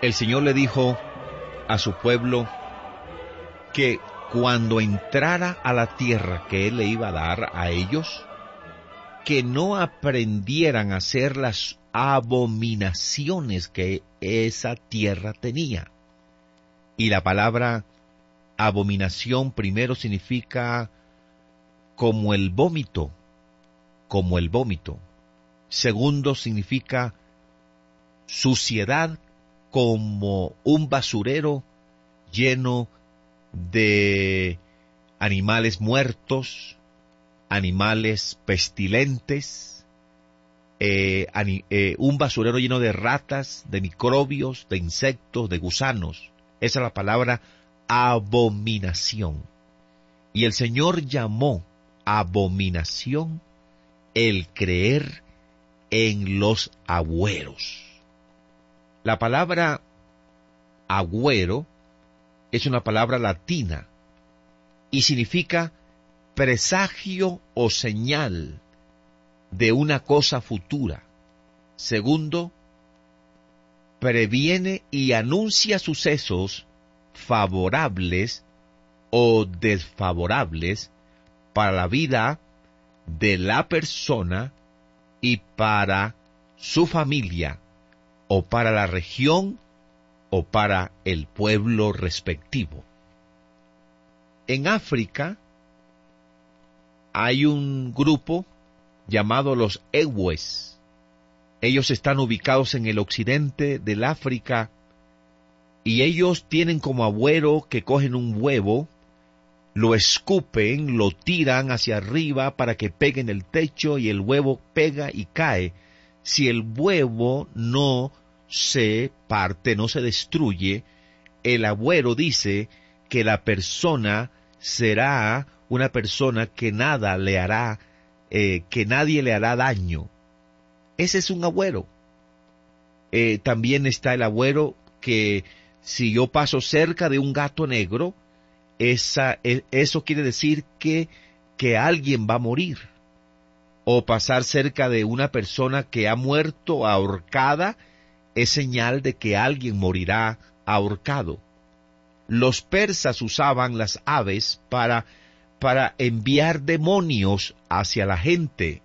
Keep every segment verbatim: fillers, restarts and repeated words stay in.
el Señor le dijo a su pueblo que cuando entrara a la tierra que Él le iba a dar a ellos, que no aprendieran a hacer las abominaciones que esa tierra tenía. Y la palabra abominación primero significa como el vómito, como el vómito. Segundo significa suciedad, como un basurero lleno de animales muertos, animales pestilentes, eh, ani- eh, un basurero lleno de ratas, de microbios, de insectos, de gusanos. Esa es la palabra abominación. Y el Señor llamó abominación el creer en los agüeros. La palabra agüero es una palabra latina y significa presagio o señal de una cosa futura. Segundo, previene y anuncia sucesos favorables o desfavorables para la vida de la persona y para su familia, o para la región, o para el pueblo respectivo. En África hay un grupo llamado los Ewes. Ellos están ubicados en el occidente del África y ellos tienen como agüero que cogen un huevo, lo escupen, lo tiran hacia arriba para que pegue en el techo y el huevo pega y cae. Si el huevo no se parte, no se destruye, el agüero dice que la persona será una persona que nada le hará, eh, que nadie le hará daño. Ese es un agüero. Eh, también está el agüero que si yo paso cerca de un gato negro, esa, eh, eso quiere decir que, que alguien va a morir. O pasar cerca de una persona que ha muerto ahorcada es señal de que alguien morirá ahorcado. Los persas usaban las aves para, para enviar demonios hacia la gente.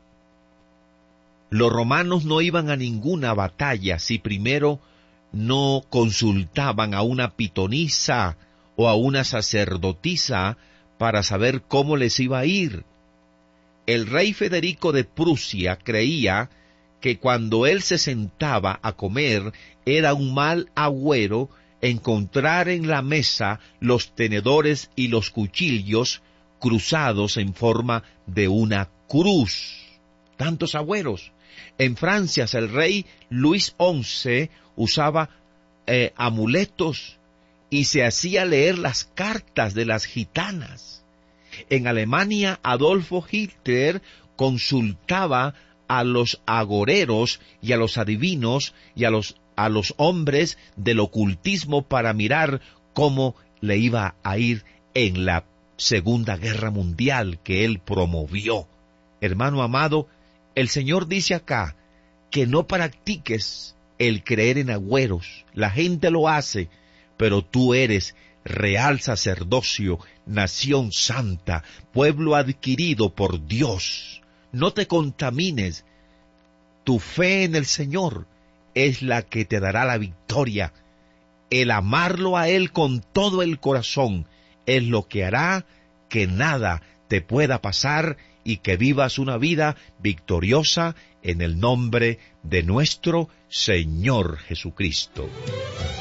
Los romanos no iban a ninguna batalla si primero no consultaban a una pitonisa o a una sacerdotisa para saber cómo les iba a ir. El rey Federico de Prusia creía que cuando él se sentaba a comer era un mal agüero encontrar en la mesa los tenedores y los cuchillos cruzados en forma de una cruz. Tantos agüeros. En Francia, el rey Luis once usaba eh, amuletos y se hacía leer las cartas de las gitanas. En Alemania, Adolfo Hitler consultaba a los agoreros y a los adivinos y a los, a los hombres del ocultismo para mirar cómo le iba a ir en la Segunda Guerra Mundial que él promovió. Hermano amado, el Señor dice acá que no practiques el creer en agüeros. La gente lo hace, pero tú eres real sacerdocio, nación santa, pueblo adquirido por Dios. No te contamines. Tu fe en el Señor es la que te dará la victoria. El amarlo a Él con todo el corazón es lo que hará que nada te pueda pasar y que vivas una vida victoriosa en el nombre de nuestro Señor Jesucristo.